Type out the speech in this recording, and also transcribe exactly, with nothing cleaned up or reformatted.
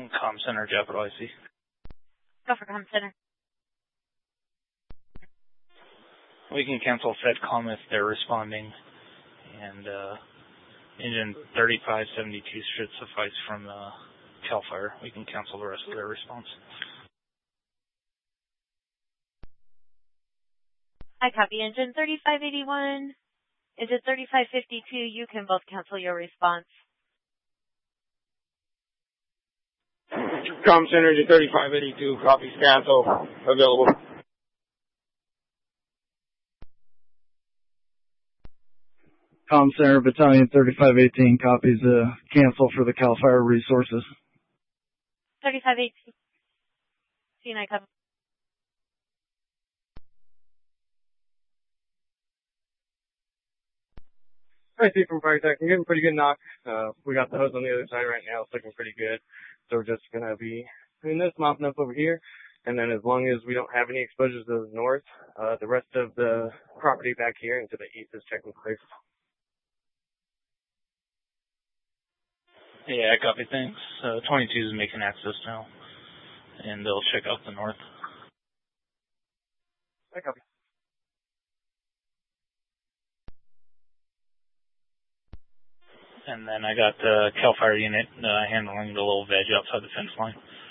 Com Center, Capital I C. Go for Com Center. We can cancel FedCom if they're responding, and uh, engine thirty-five seventy-two should suffice from uh, CAL FIRE. We can cancel the rest of their response. I copy engine thirty-five eighty-one. Engine thirty-five fifty-two, you can both cancel your response. Com Center, engine thirty-five eighty-two, copies cancel, available. Com Center, Battalion thirty-five eighteen, copies uh, cancel for the CAL FIRE resources. thirty-five eighteen. C nine copy. I see from Fire Tech. I'm getting pretty good knock. Uh, we got the hose on the other side right now. It's looking pretty good. So we're just going to be doing this, mopping up over here. And then as long as we don't have any exposures to the north, uh, the rest of the property back here and to the east is checking clear. Yeah, I copy things. Uh, twenty-two is making access now, and they'll check out the north. I copy. And then I got the CAL FIRE unit uh, handling the little veg outside the fence line.